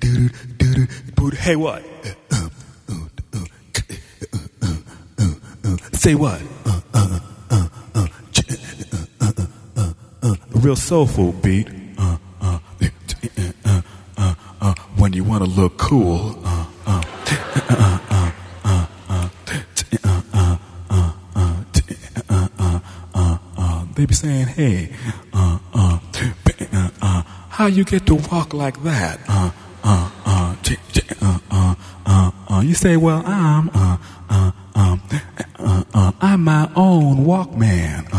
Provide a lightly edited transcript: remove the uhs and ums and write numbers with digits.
Hey, what? Say what? A real soulful beat. When you want to look cool. They be saying, hey, how you get to walk like that? You say, well, I'm my own Walkman.